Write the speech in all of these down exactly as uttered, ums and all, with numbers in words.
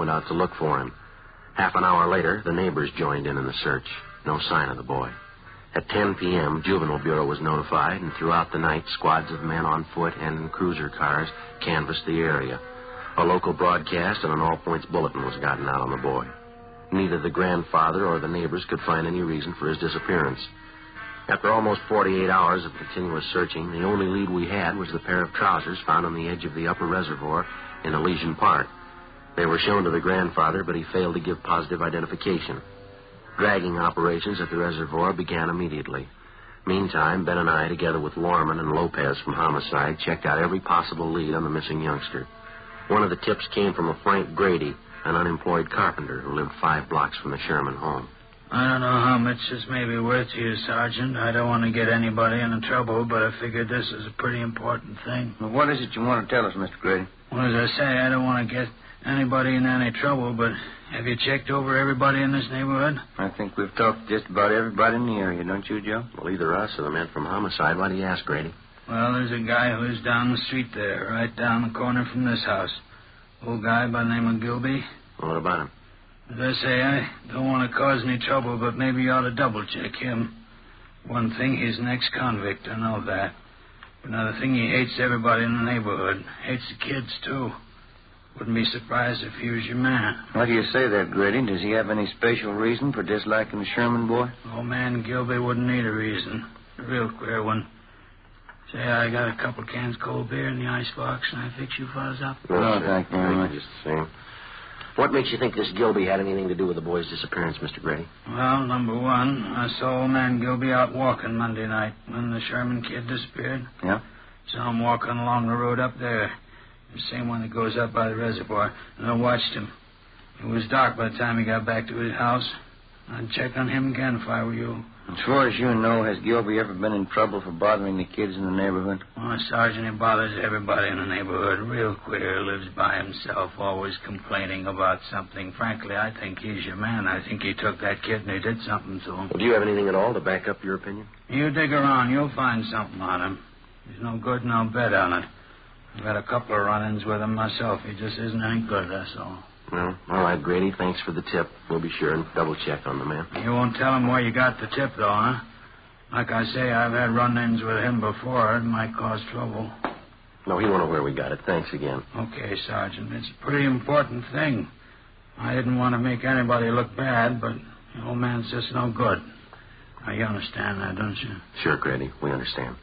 went out to look for him. Half an hour later, the neighbors joined in in the search. No sign of the boy. At ten p.m., Juvenile Bureau was notified, and throughout the night, squads of men on foot and in cruiser cars canvassed the area. A local broadcast and an all-points bulletin was gotten out on the boy. Neither the grandfather or the neighbors could find any reason for his disappearance. After almost forty-eight hours of continuous searching, the only lead we had was the pair of trousers found on the edge of the upper reservoir in Elysian Park. They were shown to the grandfather, but he failed to give positive identification. Dragging operations at the reservoir began immediately. Meantime, Ben and I, together with Lorman and Lopez from Homicide, checked out every possible lead on the missing youngster. One of the tips came from a Frank Grady, an unemployed carpenter who lived five blocks from the Sherman home. I don't know how much this may be worth to you, Sergeant. I don't want to get anybody into trouble, but I figured this is a pretty important thing. Well, what is it you want to tell us, Mister Grady? Well, as I say, I don't want to get anybody in any trouble, but have you checked over everybody in this neighborhood? I think we've talked to just about everybody in the area, don't you, Joe? Well, either us or the men from Homicide. Why do you ask, Grady? Well, there's a guy who lives down the street there, right down the corner from this house. Old guy by the name of Gilby. Well, what about him? As I say, I don't want to cause any trouble, but maybe you ought to double-check him. One thing, he's an ex-convict, I know that. But another thing, he hates everybody in the neighborhood. Hates the kids, too. Wouldn't be surprised if he was your man. Why do you say that, Grady? Does he have any special reason for disliking the Sherman boy? Old man Gilby wouldn't need a reason. A real queer one. Say, I got a couple cans cold beer in the icebox, and I fix you fellas up. No, no thank you very much. Just the same. What makes you think this Gilby had anything to do with the boy's disappearance, Mister Grady? Well, number one, I saw old man Gilby out walking Monday night when the Sherman kid disappeared. Yeah? Saw him walking along the road up there. The same one that goes up by the reservoir. And I watched him. It was dark by the time he got back to his house. I'd check on him again if I were you. As far as you know, has Gilby ever been in trouble for bothering the kids in the neighborhood? Oh, Sergeant, he bothers everybody in the neighborhood. Real queer. Lives by himself, always complaining about something. Frankly, I think he's your man. I think he took that kid and he did something to him. Well, do you have anything at all to back up your opinion? You dig around. You'll find something on him. He's no good, no bet on it. I've had a couple of run-ins with him myself. He just isn't any good, that's all. Well, all right, Grady. Thanks for the tip. We'll be sure and double-check on the man. You won't tell him where you got the tip, though, huh? Like I say, I've had run-ins with him before. It might cause trouble. No, he won't know where we got it. Thanks again. Okay, Sergeant. It's a pretty important thing. I didn't want to make anybody look bad, but the old man's just no good. Now, you understand that, don't you? Sure, Grady. We understand.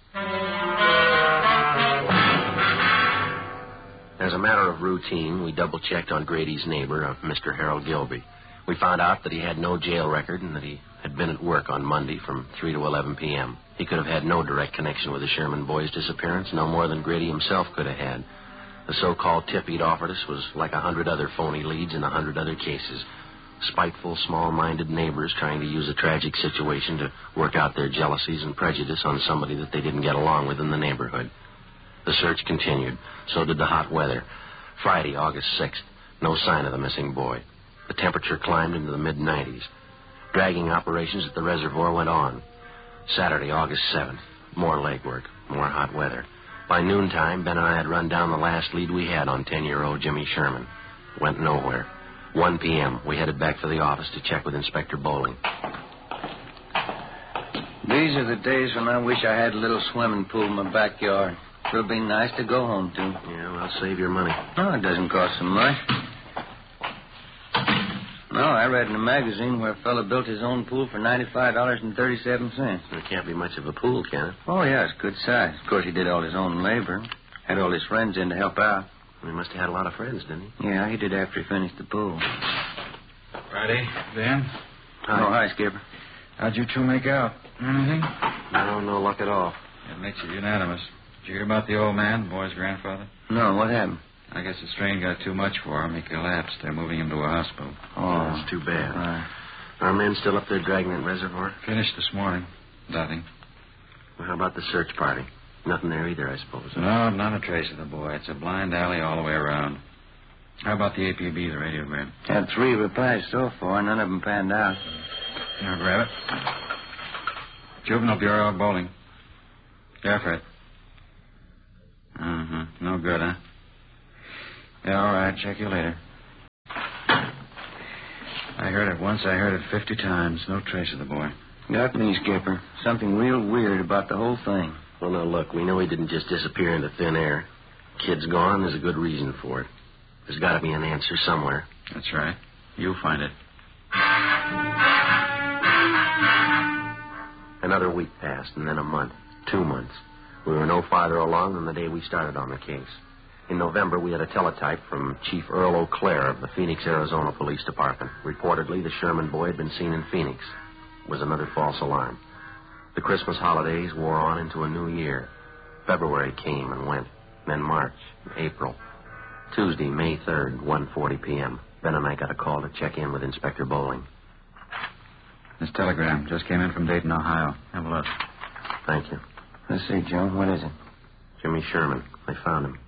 As a matter of routine, we double-checked on Grady's neighbor, uh, Mister Harold Gilby. We found out that he had no jail record and that he had been at work on Monday from three to eleven p.m. He could have had no direct connection with the Sherman boy's disappearance, no more than Grady himself could have had. The so-called tip he'd offered us was like a hundred other phony leads in a hundred other cases. Spiteful, small-minded neighbors trying to use a tragic situation to work out their jealousies and prejudice on somebody that they didn't get along with in the neighborhood. The search continued. So did the hot weather. Friday, August sixth, no sign of the missing boy. The temperature climbed into the mid nineties. Dragging operations at the reservoir went on. Saturday, August seventh, more legwork, more hot weather. By noontime, Ben and I had run down the last lead we had on ten-year-old Jimmy Sherman. Went nowhere. one p.m., we headed back for the office to check with Inspector Bowling. These are the days when I wish I had a little swimming pool in my backyard. It would be nice to go home to. Yeah, well, save your money. Oh, it doesn't cost so much. No, I read in a magazine where a fellow built his own pool for ninety-five dollars and thirty-seven cents. It can't be much of a pool, can it? Oh, yeah, it's good size. Of course, he did all his own labor. Had all his friends in to help out. He must have had a lot of friends, didn't he? Yeah, he did after he finished the pool. Friday, Ben? Hi. Oh, hi, Skipper. How'd you two make out? Anything? No, no luck at all. It makes it unanimous. Did you hear about the old man, the boy's grandfather? No, what happened? I guess the strain got too much for him. He collapsed. They're moving him to a hospital. Oh, that's too bad. Right. Our men still up there dragging that reservoir? Finished this morning. Nothing. Well, how about the search party? Nothing there either, I suppose. Huh? No, not a trace of the boy. It's a blind alley all the way around. How about the A P B, the radiogram? Had three replies so far. None of them panned out. Here, grab it. Juvenile Bureau, Bowling. Yeah, Fred. Uh-huh. No good, huh? Yeah, all right. Check you later. I heard it once. I heard it fifty times. No trace of the boy. Got me, Skipper. Something real weird about the whole thing. Well, now, look, we know he didn't just disappear into thin air. Kid's gone. There's a good reason for it. There's got to be an answer somewhere. That's right. You'll find it. Another week passed, and then a month. Two months. We were no farther along than the day we started on the case. In November, we had a teletype from Chief Earl O'Clair of the Phoenix, Arizona Police Department. Reportedly, the Sherman boy had been seen in Phoenix. It was another false alarm. The Christmas holidays wore on into a new year. February came and went. Then March, April. Tuesday, May third, one forty p.m. Ben and I got a call to check in with Inspector Bowling. This telegram just came in from Dayton, Ohio. Have a look. Thank you. Let's see, Joe. What is it? Jimmy Sherman. They found him.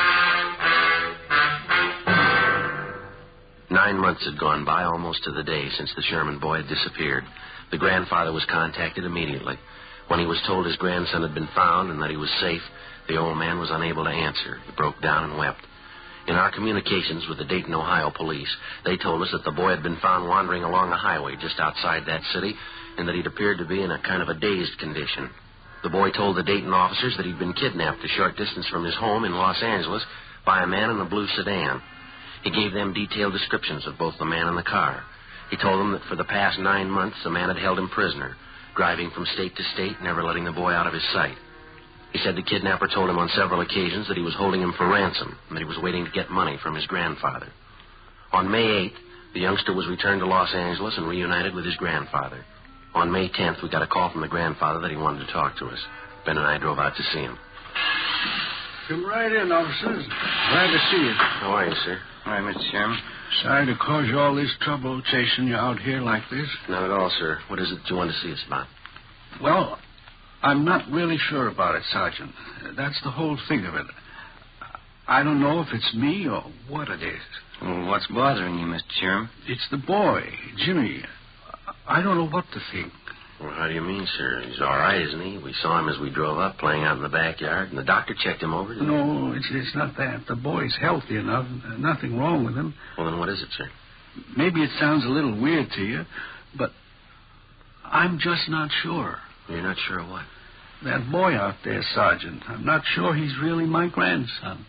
Nine months had gone by, almost to the day, since the Sherman boy had disappeared. The grandfather was contacted immediately. When he was told his grandson had been found and that he was safe, the old man was unable to answer. He broke down and wept. In our communications with the Dayton, Ohio police, they told us that the boy had been found wandering along a highway just outside that city and that he'd appeared to be in a kind of a dazed condition. The boy told the Dayton officers that he'd been kidnapped a short distance from his home in Los Angeles by a man in a blue sedan. He gave them detailed descriptions of both the man and the car. He told them that for the past nine months, the man had held him prisoner, driving from state to state, never letting the boy out of his sight. He said the kidnapper told him on several occasions that he was holding him for ransom and that he was waiting to get money from his grandfather. On May eighth, the youngster was returned to Los Angeles and reunited with his grandfather. On May tenth, we got a call from the grandfather that he wanted to talk to us. Ben and I drove out to see him. Come right in, officers. Glad to see you. How are you, sir? All right, Mister Sherman. Sorry to cause you all this trouble chasing you out here like this. Not at all, sir. What is it you want to see us about? Well, I'm not really sure about it, Sergeant. That's the whole thing of it. I don't know if it's me or what it is. Well, what's bothering you, Mister Sherman? It's the boy, Jimmy. I don't know what to think. Well, how do you mean, sir? He's all right, isn't he? We saw him as we drove up, playing out in the backyard, and the doctor checked him over. Didn't No, it's, it's not that. The boy's healthy enough. Nothing wrong with him. Well, then what is it, sir? Maybe it sounds a little weird to you, but I'm just not sure. You're not sure of what? That boy out there, Sergeant. I'm not sure he's really my grandson.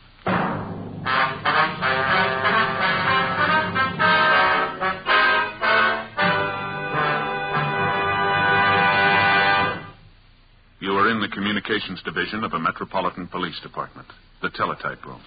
You are in the Communications Division of a Metropolitan Police Department, the teletype room.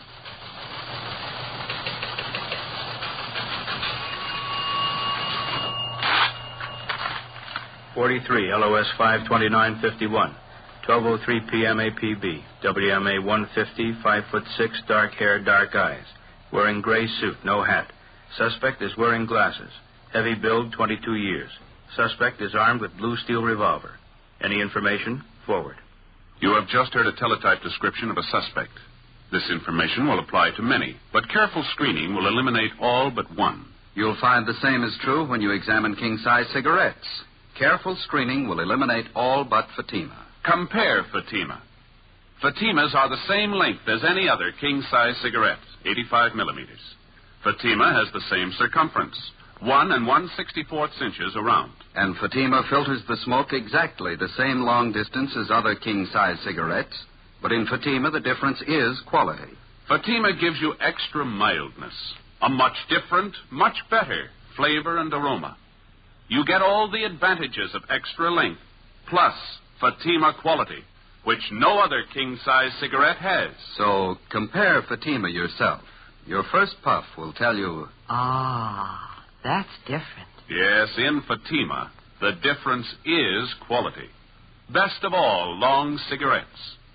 forty-three, L O S five twenty-nine fifty-one, twelve oh three p.m. A P B, W M A one fifty, five foot six, dark hair, dark eyes. Wearing gray suit, no hat. Suspect is wearing glasses. Heavy build, twenty-two years. Suspect is armed with blue steel revolver. Any information? Forward. You have just heard a teletype description of a suspect. This information will apply to many, but careful screening will eliminate all but one. You'll find the same is true when you examine king-size cigarettes. Careful screening will eliminate all but Fatima. Compare Fatima. Fatimas are the same length as any other king-size cigarette, eighty-five millimeters. Fatima has the same circumference, one and one sixty-fourth inches around. And Fatima filters the smoke exactly the same long distance as other king-size cigarettes, but in Fatima the difference is quality. Fatima gives you extra mildness, a much different, much better flavor and aroma. You get all the advantages of extra length, plus Fatima quality, which no other king-size cigarette has. So compare Fatima yourself. Your first puff will tell you... Ah, that's different. Yes, in Fatima, the difference is quality. Best of all, long cigarettes.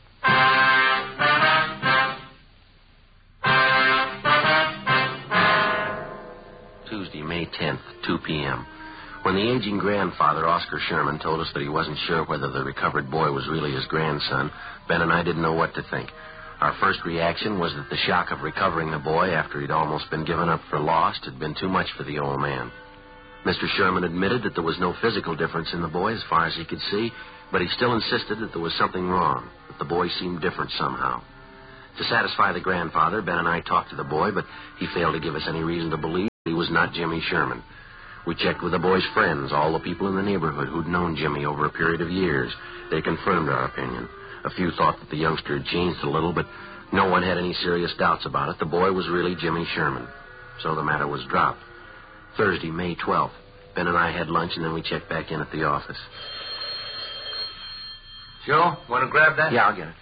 Tuesday, May tenth, two p.m. When the aging grandfather, Oscar Sherman, told us that he wasn't sure whether the recovered boy was really his grandson, Ben and I didn't know what to think. Our first reaction was that the shock of recovering the boy after he'd almost been given up for lost had been too much for the old man. Mister Sherman admitted that there was no physical difference in the boy as far as he could see, but he still insisted that there was something wrong, that the boy seemed different somehow. To satisfy the grandfather, Ben and I talked to the boy, but he failed to give us any reason to believe he was not Jimmy Sherman. We checked with the boy's friends, all the people in the neighborhood who'd known Jimmy over a period of years. They confirmed our opinion. A few thought that the youngster had changed a little, but no one had any serious doubts about it. The boy was really Jimmy Sherman. So the matter was dropped. Thursday, May twelfth. Ben and I had lunch, and then we checked back in at the office. Joe, want to grab that? Yeah, I'll get it.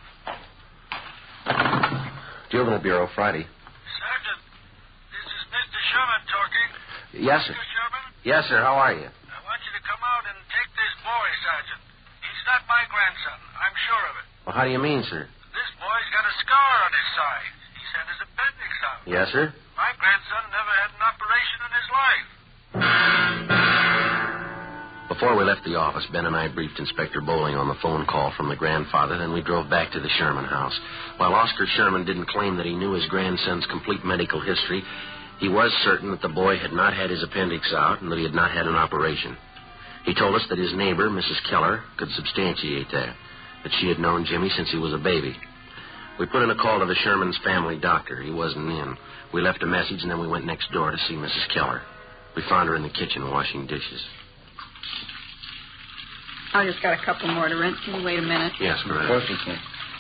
Juvenile Bureau, Friday. Sergeant, this is Mister Sherman talking. Yes, sir. Mister Sherman? Yes, sir. How are you? I want you to come out and take this boy, Sergeant. He's not my grandson. I'm sure of it. Well, how do you mean, sir? This boy's got a scar on his side. He's had his appendix out. Yes, sir. My grandson never had an operation in his life. Before we left the office, Ben and I briefed Inspector Bowling on the phone call from the grandfather, then we drove back to the Sherman house. While Oscar Sherman didn't claim that he knew his grandson's complete medical history, he was certain that the boy had not had his appendix out and that he had not had an operation. He told us that his neighbor, Missus Keller, could substantiate that, that she had known Jimmy since he was a baby. We put in a call to the Sherman's family doctor. He wasn't in. We left a message, and then we went next door to see Missus Keller. We found her in the kitchen washing dishes. I just got a couple more to rinse. Can you wait a minute? Yes, Of Loretta. course you can.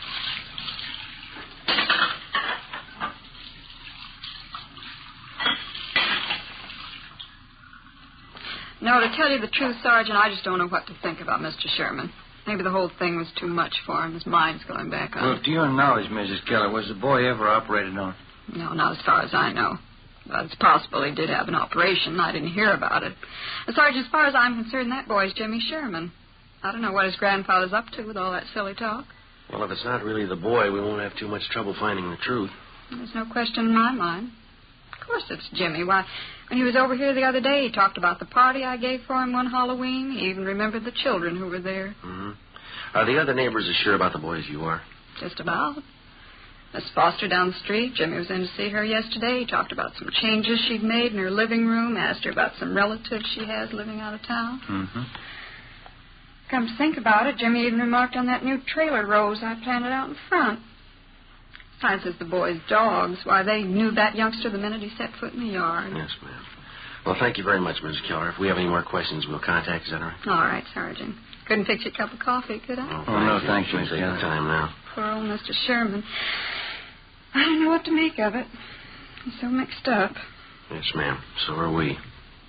No, to tell you the truth, Sergeant, I just don't know what to think about Mister Sherman. Maybe the whole thing was too much for him. His mind's going back on. Well, to your knowledge, Missus Keller, was the boy ever operated on? No, not as far as I know. But it's possible he did have an operation. I didn't hear about it. Uh, Sergeant, as far as I'm concerned, that boy's Jimmy Sherman. I don't know what his grandfather's up to with all that silly talk. Well, if it's not really the boy, we won't have too much trouble finding the truth. There's no question in my mind. Of course it's Jimmy. Why, when he was over here the other day, he talked about the party I gave for him one Halloween. He even remembered the children who were there. Mm-hmm. Are the other neighbors as sure about the boy as you are? Just about. Miss Foster down the street, Jimmy was in to see her yesterday. He talked about some changes she'd made in her living room, asked her about some relatives she has living out of town. Mm-hmm. Come to think about it, Jimmy even remarked on that new trailer rose I planted out in front. Besides, as the boys' dogs, why, they knew that youngster the minute he set foot in the yard. Yes, ma'am. Well, thank you very much, Missus Keller. If we have any more questions, we'll contact you. Is that all right? All right, Sergeant. Couldn't fix you a cup of coffee, could I? Oh, no, thanks, you. Miss Take your Keller. time now. Poor old Mister Sherman. I don't know what to make of it. He's so mixed up. Yes, ma'am. So are we.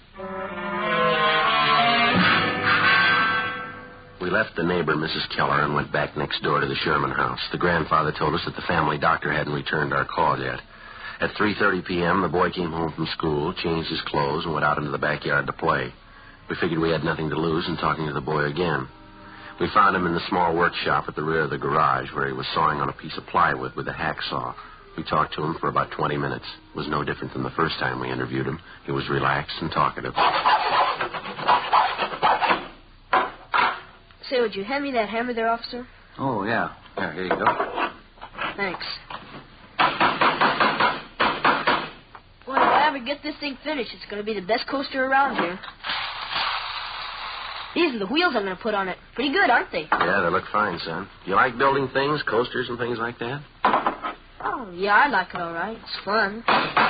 We left the neighbor, Missus Keller, and went back next door to the Sherman house. The grandfather told us that the family doctor hadn't returned our call yet. At three thirty p.m., the boy came home from school, changed his clothes, and went out into the backyard to play. We figured we had nothing to lose in talking to the boy again. We found him in the small workshop at the rear of the garage, where he was sawing on a piece of plywood with a hacksaw. We talked to him for about twenty minutes. It was no different than the first time we interviewed him. He was relaxed and talkative. Say, would you hand me that hammer there, officer? Oh, yeah. Yeah, here you go. Thanks. Boy, if I ever get this thing finished, it's going to be the best coaster around here. These are the wheels I'm going to put on it. Pretty good, aren't they? Yeah, they look fine, son. You like building things, coasters and things like that? Oh, yeah, I like it all right. It's fun.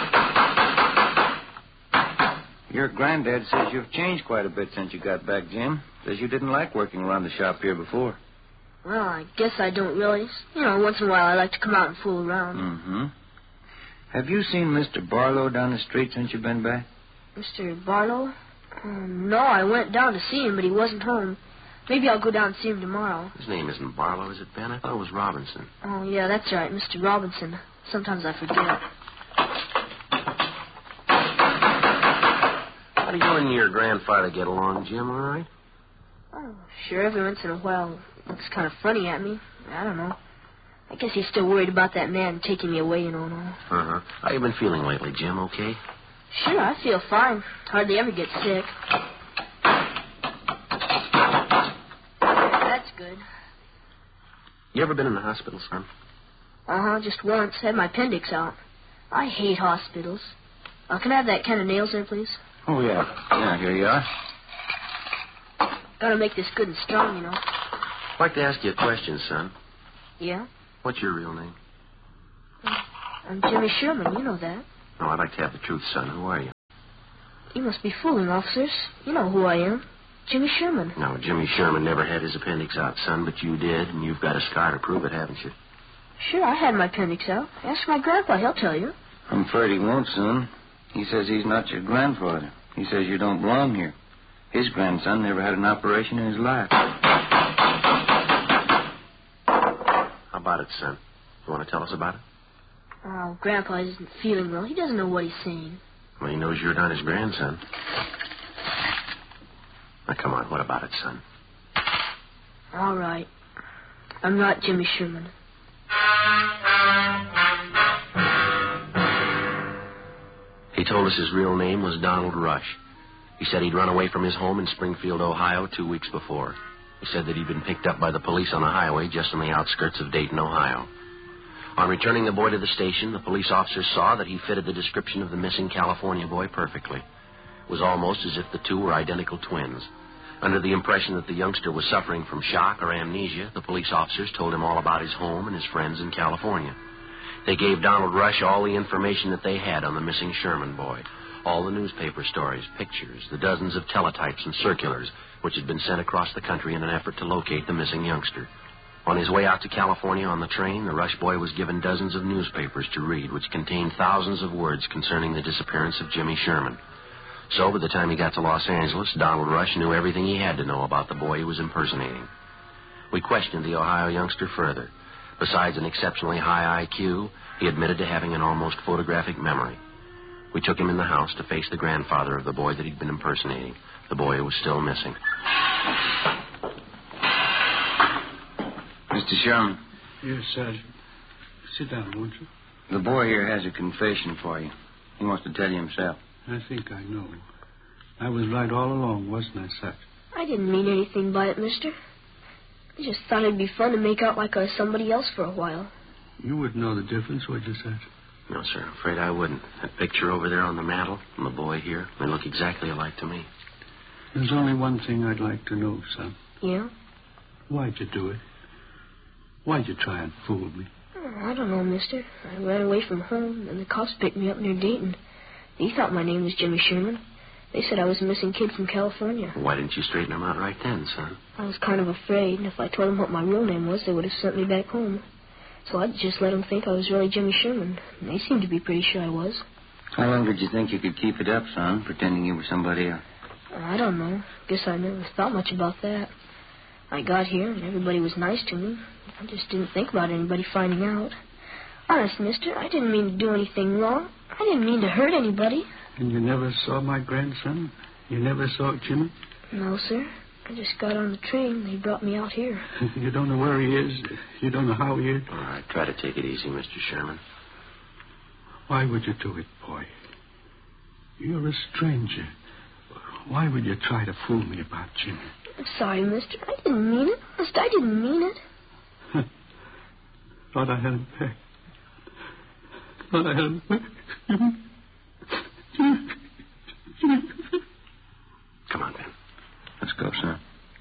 Your granddad says you've changed quite a bit since you got back, Jim. Says you didn't like working around the shop here before. Well, I guess I don't really. You know, once in a while I like to come out and fool around. Mm-hmm. Have you seen Mister Barlow down the street since you've been back? Mister Barlow? Um, no, I went down to see him, but he wasn't home. Maybe I'll go down and see him tomorrow. His name isn't Barlow, is it, Ben? I thought it was Robinson. Oh, yeah, that's right, Mister Robinson. Sometimes I forget. How do you and your grandfather get along, Jim, all right? Oh, sure, every once in a while he looks kind of funny at me. I don't know. I guess he's still worried about that man taking me away, you know. Uh-huh. How you been feeling lately, Jim, okay? Sure, I feel fine. Hardly ever get sick. That's good. You ever been in the hospital, son? Uh-huh, just once. Had my appendix out. I hate hospitals. Uh, can I have that can of nails there, please? Oh, yeah. Yeah, here you are. Gotta make this good and strong, you know. I'd like to ask you a question, son. Yeah? What's your real name? I'm Jimmy Sherman. You know that. No, I'd like to have the truth, son. Who are you? You must be fooling, officers. You know who I am. Jimmy Sherman. No, Jimmy Sherman never had his appendix out, son, but you did, and you've got a scar to prove it, haven't you? Sure, I had my appendix out. Ask my grandpa, he'll tell you. I'm afraid he won't, son. He says he's not your grandfather. He says you don't belong here. His grandson never had an operation in his life. How about it, son? You want to tell us about it? Oh, Grandpa isn't feeling well. He doesn't know what he's saying. Well, he knows you're not his grandson. Now, come on, what about it, son? All right. I'm not Jimmy Sherman. He told us his real name was Donald Rush. He said he'd run away from his home in Springfield, Ohio, two weeks before. He said that he'd been picked up by the police on a highway just on the outskirts of Dayton, Ohio. On returning the boy to the station, the police officers saw that he fitted the description of the missing California boy perfectly. It was almost as if the two were identical twins. Under the impression that the youngster was suffering from shock or amnesia, the police officers told him all about his home and his friends in California. They gave Donald Rush all the information that they had on the missing Sherman boy, all the newspaper stories, pictures, the dozens of teletypes and circulars which had been sent across the country in an effort to locate the missing youngster. On his way out to California on the train, the Rush boy was given dozens of newspapers to read, which contained thousands of words concerning the disappearance of Jimmy Sherman. So, by the time he got to Los Angeles, Donald Rush knew everything he had to know about the boy he was impersonating. We questioned the Ohio youngster further. Besides an exceptionally high I Q, he admitted to having an almost photographic memory. We took him in the house to face the grandfather of the boy that he'd been impersonating, the boy who was still missing. Mister Sherman. Yes, Sergeant. Sit down, won't you? The boy here has a confession for you. He wants to tell you himself. I think I know. I was right all along, wasn't I, Sergeant? I didn't mean anything by it, mister. I just thought it'd be fun to make out like I was somebody else for a while. You wouldn't know the difference, would you, Sergeant? No, sir. I'm afraid I wouldn't. That picture over there on the mantel and the boy here, they look exactly alike to me. There's only one thing I'd like to know, son. Yeah? Why'd you do it? Why'd you try and fool me? Oh, I don't know, mister. I ran away from home, and the cops picked me up near Dayton. They thought my name was Jimmy Sherman. They said I was a missing kid from California. Why didn't you straighten them out right then, son? I was kind of afraid, and if I told them what my real name was, they would have sent me back home. So I just let them think I was really Jimmy Sherman. And they seemed to be pretty sure I was. How long did you think you could keep it up, son, pretending you were somebody else? I don't know. Guess I never thought much about that. I got here, and everybody was nice to me. I just didn't think about anybody finding out. Honest, mister, I didn't mean to do anything wrong. I didn't mean to hurt anybody. And you never saw my grandson? You never saw Jimmy? No, sir. I just got on the train. They brought me out here. You don't know where he is? You don't know how he is? All right, try to take it easy, Mister Sherman. Why would you do it, boy? You're a stranger. Why would you try to fool me about Jimmy? I'm sorry, mister. I didn't mean it. Honest, I didn't mean it. Thought I had him back. Thought I had him back. Come on, Ben. Let's go, son.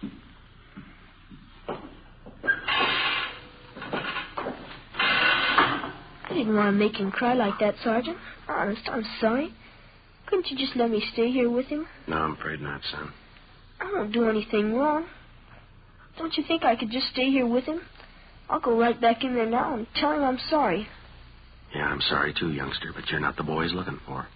I didn't want to make him cry like that, Sergeant. Honest, I'm sorry. Couldn't you just let me stay here with him? No, I'm afraid not, son. I won't do anything wrong. Don't you think I could just stay here with him? I'll go right back in there now and tell him I'm sorry. Yeah, I'm sorry too, youngster, but you're not the boy he's looking for.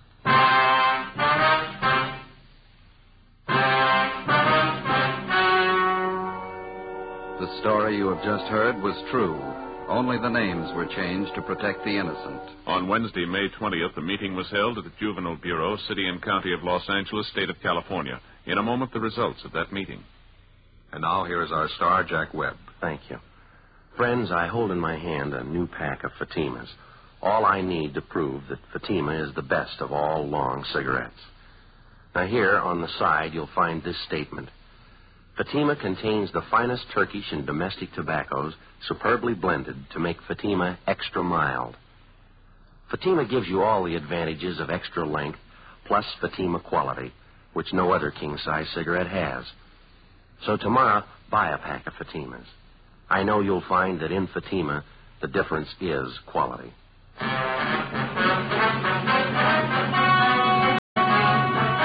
The story you have just heard was true. Only the names were changed to protect the innocent. On Wednesday, May twentieth, a meeting was held at the Juvenile Bureau, City and County of Los Angeles, State of California. In a moment, the results of that meeting. And now here is our star, Jack Webb. Thank you. Friends, I hold in my hand a new pack of Fatimas. All I need to prove that Fatima is the best of all long cigarettes. Now here, on the side, you'll find this statement. Fatima contains the finest Turkish and domestic tobaccos, superbly blended to make Fatima extra mild. Fatima gives you all the advantages of extra length, plus Fatima quality, which no other king-size cigarette has. So tomorrow, buy a pack of Fatimas. I know you'll find that in Fatima, the difference is quality.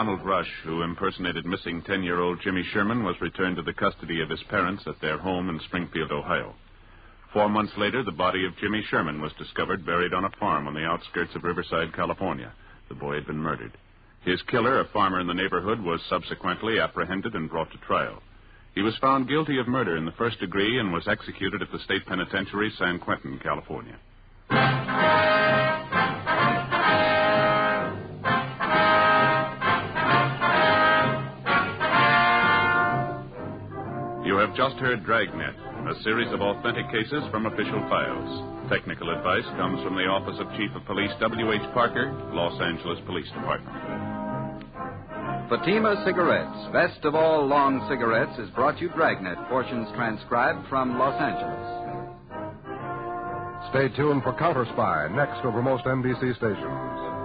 Donald Rush, who impersonated missing ten-year-old Jimmy Sherman, was returned to the custody of his parents at their home in Springfield, Ohio. Four months later, the body of Jimmy Sherman was discovered buried on a farm on the outskirts of Riverside, California. The boy had been murdered. His killer, a farmer in the neighborhood, was subsequently apprehended and brought to trial. He was found guilty of murder in the first degree and was executed at the state penitentiary, San Quentin, California. You have just heard Dragnet, a series of authentic cases from official files. Technical advice comes from the Office of Chief of Police W H Parker, Los Angeles Police Department. Fatima Cigarettes, best of all long cigarettes, has brought you Dragnet, portions transcribed from Los Angeles. Stay tuned for Counter Spy, next over most N B C stations.